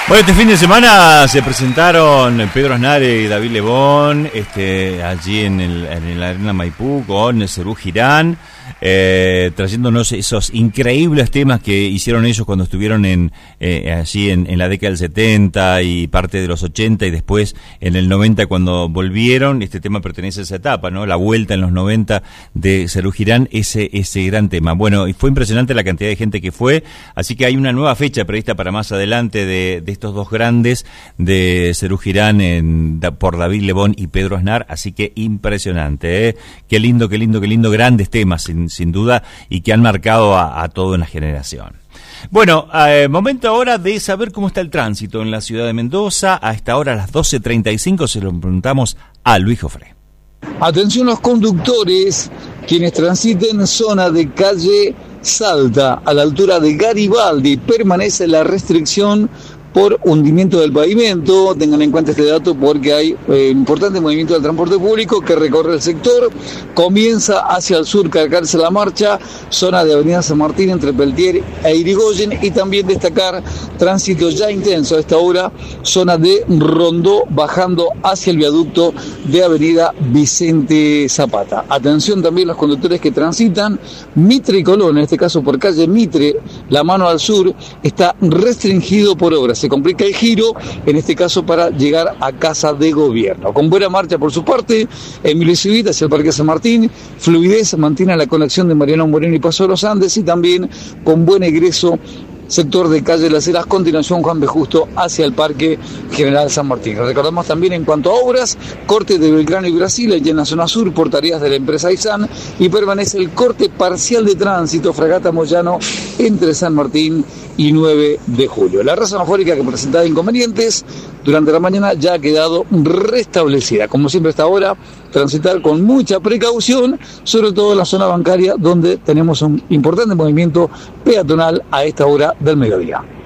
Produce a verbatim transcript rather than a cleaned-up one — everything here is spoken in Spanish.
Bueno, este fin de semana se presentaron Pedro Aznar y David Lebón este, allí en, el, en la Arena Maipú con Serú Girán, eh, trayéndonos esos increíbles temas que hicieron ellos cuando estuvieron en eh, allí en, en la década del setenta y parte de los ochenta, y después en el noventa cuando volvieron. Este tema pertenece a esa etapa, ¿no? La vuelta en los noventa de Serú Girán, ese, ese gran tema. Bueno, y fue impresionante la cantidad de gente que fue, así que hay una nueva fecha prevista para más adelante de, de estos dos grandes, de Serú Girán en, por David Lebón y Pedro Aznar, así que impresionante, ¿eh? Qué lindo, qué lindo, qué lindo, grandes temas sin, sin duda, y que han marcado a, a toda una generación. Bueno, eh, momento ahora de saber cómo está el tránsito en la ciudad de Mendoza. A esta hora, a las doce treinta y cinco, se lo preguntamos a Luis Jofré. Atención los conductores, quienes transiten zona de calle Salta, a la altura de Garibaldi, permanece la restricción por hundimiento del pavimento. Tengan en cuenta este dato porque hay eh, importante movimiento del transporte público que recorre el sector. Comienza hacia el sur, cargarse la marcha, zona de Avenida San Martín entre Peltier e Irigoyen, y también destacar tránsito ya intenso a esta hora, zona de Rondó, bajando hacia el viaducto de Avenida Vicente Zapata. Atención también los conductores que transitan Mitre y Colón, en este caso por calle Mitre, la mano al sur, está restringido por obras. Se complica el giro, en este caso para llegar a Casa de Gobierno. Con buena marcha por su parte, Emilio Civit hacia el Parque San Martín, fluidez, mantiene la conexión de Mariano Moreno y Paso de los Andes, y también con buen egreso sector de calle Las Heras, continuación Juan B. Justo hacia el Parque General San Martín. Recordamos también en cuanto a obras, corte de Belgrano y Brasil, allí en la zona sur por tareas de la empresa Aizan, y permanece el corte parcial de tránsito Fragata Moyano entre San Martín y nueve de julio. La razón afórica que presentaba inconvenientes durante la mañana ya ha quedado restablecida. Como siempre hasta ahora, transitar con mucha precaución, sobre todo en la zona bancaria, donde tenemos un importante movimiento peatonal a esta hora del mediodía.